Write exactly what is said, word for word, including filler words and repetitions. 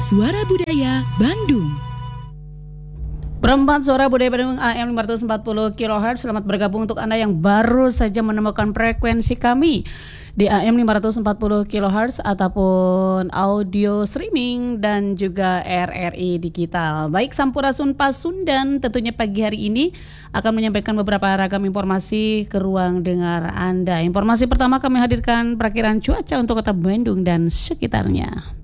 Suara Budaya Bandung. Perempat Suara Budaya Bandung A M lima ratus empat puluh kilohertz. Selamat bergabung untuk Anda yang baru saja menemukan frekuensi kami di A M lima ratus empat puluh kilohertz ataupun audio streaming dan juga R R I digital. Baik, Sampurasun Pasundan tentunya pagi hari ini akan menyampaikan beberapa ragam informasi ke ruang dengar Anda. Informasi pertama kami hadirkan perakiran cuaca untuk kota Bandung dan sekitarnya.